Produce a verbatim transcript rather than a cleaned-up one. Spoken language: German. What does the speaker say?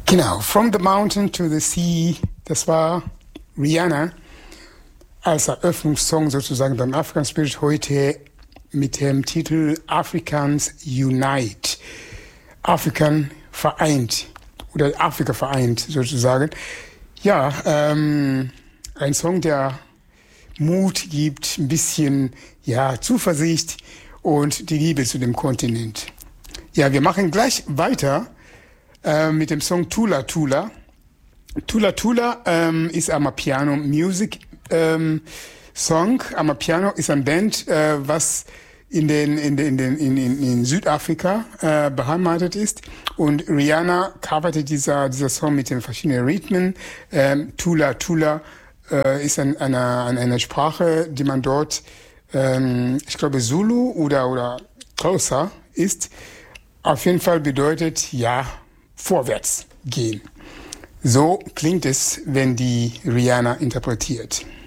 Genau, From the Mountain to the Sea, das war Rihanna als Eröffnungssong sozusagen beim African Spirit heute mit dem Titel Africans Unite. Afrikan vereint oder Afrika vereint sozusagen. Ja, ähm, ein Song, der Mut gibt, ein bisschen ja, Zuversicht und die Liebe zu dem Kontinent. Ja, wir machen gleich weiter äh, mit dem Song Tula Tula. Tula Tula ähm, ist Amapiano Music ähm, Song. Amapiano ist ein Band, äh, was in den in den in den in, in, in Südafrika äh, beheimatet ist, und Rihanna coverte dieser dieser Song mit den verschiedenen Rhythmen. Ähm, Tula Tula äh, ist ein, eine eine Sprache, die man dort, ähm, ich glaube Zulu oder oder Xhosa ist. Auf jeden Fall bedeutet ja vorwärts gehen. So klingt es, wenn die Rihanna interpretiert.